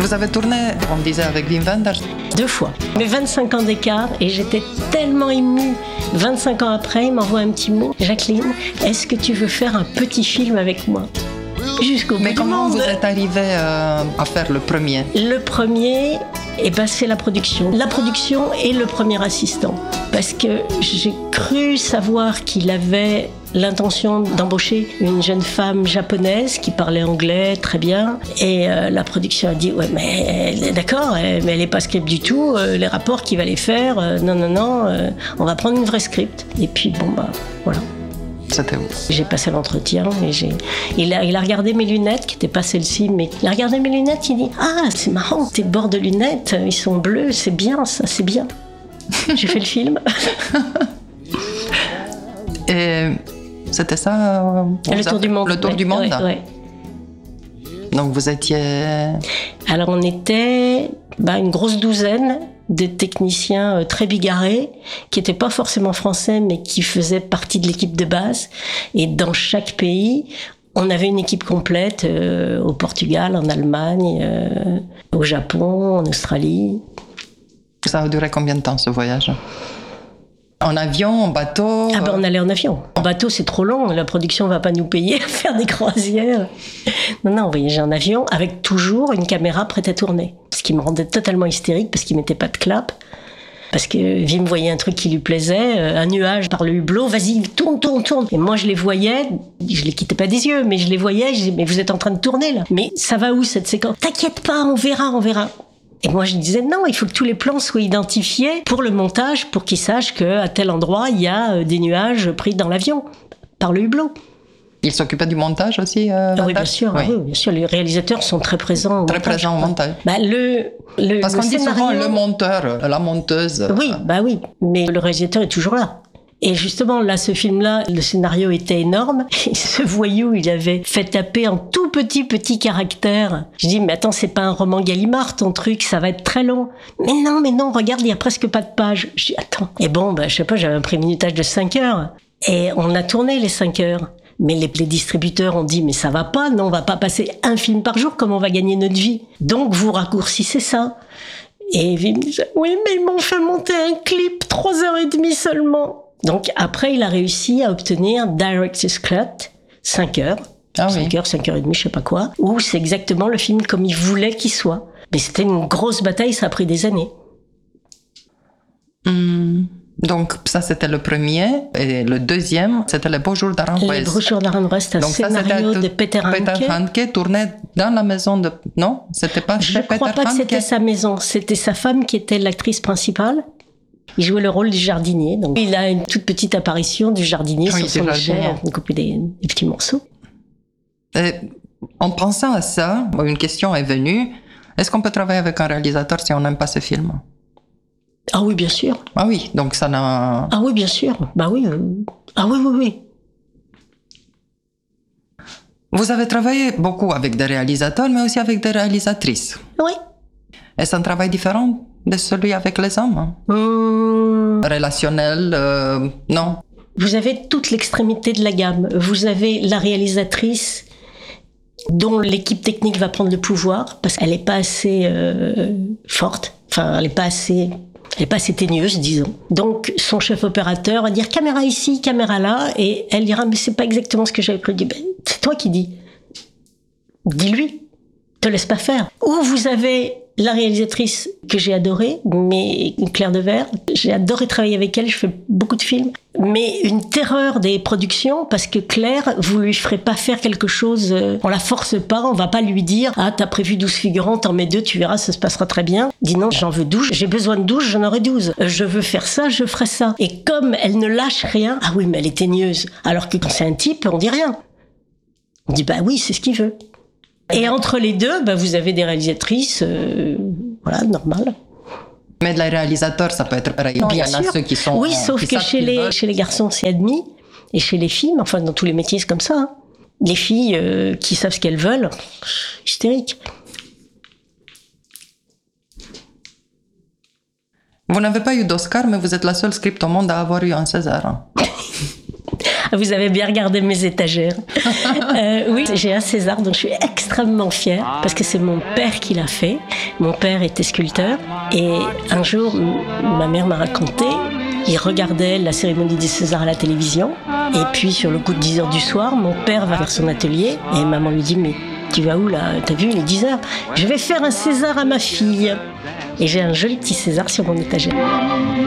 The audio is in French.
Vous avez tourné, on disait, avec Wim Wenders 2 fois. Mais 25 ans d'écart et j'étais tellement émue. 25 ans après, il m'envoie un petit mot. Jacqueline, est-ce que tu veux faire un petit film avec moi ? Jusqu'au bout Mais du comment monde. vous êtes arrivé à faire le premier ? Le premier, c'est la production. La production et le premier assistant. Parce que j'ai cru savoir qu'il avait l'intention d'embaucher une jeune femme japonaise qui parlait anglais très bien. Et la production a dit, ouais, mais elle est d'accord, mais elle n'est pas script du tout. Les rapports qu'il va les faire, non, on va prendre une vraie script. Et puis, voilà. C'était où ? J'ai passé l'entretien et il a regardé mes lunettes, qui n'étaient pas celles-ci, mais il a regardé mes lunettes, il dit « Ah, c'est marrant, tes bords de lunettes, ils sont bleus, c'est bien ça, c'est bien. » J'ai fait le film. Et c'était ça Le tour du monde. Le tour du monde. Ouais. Donc vous étiez... Alors on était une grosse douzaine de techniciens très bigarrés, qui n'étaient pas forcément français, mais qui faisaient partie de l'équipe de base. Et dans chaque pays, on avait une équipe complète, au Portugal, en Allemagne, au Japon, en Australie. Ça a duré combien de temps, ce voyage ? En avion, en bateau ? On allait en avion. En bateau, c'est trop long. La production ne va pas nous payer à faire des croisières. Non, on voyageait en avion avec toujours une caméra prête à tourner. Ce qui me rendait totalement hystérique parce qu'il ne mettait pas de clap. Parce que Wim voyait un truc qui lui plaisait, un nuage par le hublot, vas-y, tourne. Et moi, je les voyais, je les quittais pas des yeux, mais je les voyais, je disais, mais vous êtes en train de tourner, là. Mais ça va où, cette séquence ? T'inquiète pas, on verra. Et moi, je disais, non, il faut que tous les plans soient identifiés pour le montage, pour qu'ils sachent qu'à tel endroit, il y a des nuages pris dans l'avion, par le hublot. Il s'occupait du montage aussi Oui, bien sûr. Oui, bien sûr. Les réalisateurs sont très présents au montage. Très présents au montage. Parce qu'on dit souvent le monteur, la monteuse. Oui, mais le réalisateur est toujours là. Et justement, là, ce film-là, le scénario était énorme. Et ce voyou, il avait fait taper en tout petit caractère. Je dis, mais attends, c'est pas un roman Gallimard, ton truc, ça va être très long. Mais non, regarde, il y a presque pas de pages. Je dis, attends. Et je sais pas, j'avais un minutage de 5 heures. Et on a tourné les 5 heures. Mais les distributeurs ont dit, mais ça va pas, non, on va pas passer un film par jour, comme on va gagner notre vie. Donc, vous raccourcissez ça. Et Wim disait, oui, mais ils m'ont fait monter un clip 3h30 seulement. Donc après, il a réussi à obtenir Director's Cut, 5 heures. 5 heures, 5h30, je sais pas quoi. Où c'est exactement le film comme il voulait qu'il soit. Mais c'était une grosse bataille, ça a pris des années. Donc ça, c'était le premier. Et le deuxième, c'était Les Beaux Jours d'Aranjuez. Les Beaux Jours d'Aranjuez, c'est un scénario de Peter Hanke. Peter Hanke tourné dans la maison de... Non, c'était pas chez Peter Hanke. Je crois pas que c'était sa maison. C'était sa femme qui était l'actrice principale. Il jouait le rôle du jardinier. Donc, il a une toute petite apparition du jardinier sur son échelle, couper des petits morceaux. Et en pensant à ça, une question est venue. Est-ce qu'on peut travailler avec un réalisateur si on n'aime pas ce film ? Ah oui, bien sûr. Ah oui, donc ça n'a... Ah oui, bien sûr. Oui. Ah oui. Vous avez travaillé beaucoup avec des réalisateurs, mais aussi avec des réalisatrices. Oui. Est-ce un travail différent de celui avec les hommes ? Relationnel, non. Vous avez toute l'extrémité de la gamme. Vous avez la réalisatrice dont l'équipe technique va prendre le pouvoir parce qu'elle n'est pas assez forte. Enfin, elle n'est pas assez teigneuse, disons. Donc, son chef opérateur va dire caméra ici, caméra là, et elle dira mais c'est pas exactement ce que j'avais prévu. C'est toi qui dis. Dis-lui. Te laisse pas faire. Ou vous avez la réalisatrice que j'ai adorée, mais Claire Devers, j'ai adoré travailler avec elle, je fais beaucoup de films, mais une terreur des productions, parce que Claire, vous lui ferez pas faire quelque chose, on la force pas, on va pas lui dire, ah, t'as prévu 12 figurants, t'en mets 2, tu verras, ça se passera très bien. Dis non, j'en veux 12, j'ai besoin de 12, j'en aurai 12. Je veux faire ça, je ferai ça. Et comme elle ne lâche rien, ah oui, mais elle est teigneuse. Alors que quand c'est un type, on dit rien. On dit, oui, c'est ce qu'il veut. Et entre les deux, vous avez des réalisatrices, normales. Mais les réalisateurs, ça peut être pareil. Bien sûr. Il y en a ceux qui sont... Oui, sauf que chez les garçons, c'est admis. Et chez les filles, enfin, dans tous les métiers, c'est comme ça. Hein. Les filles qui savent ce qu'elles veulent, hystérique. Vous n'avez pas eu d'Oscar, mais vous êtes la seule script au monde à avoir eu un César. Vous avez bien regardé mes étagères. Oui, j'ai un César dont je suis extrêmement fière parce que c'est mon père qui l'a fait. Mon père était sculpteur et un jour, ma mère m'a raconté, il regardait la cérémonie des Césars à la télévision et puis sur le coup de 10h du soir, mon père va vers son atelier et maman lui dit « Mais tu vas où là? T'as vu, il est 10h. Je vais faire un César à ma fille. » Et j'ai un joli petit César sur mon étagère.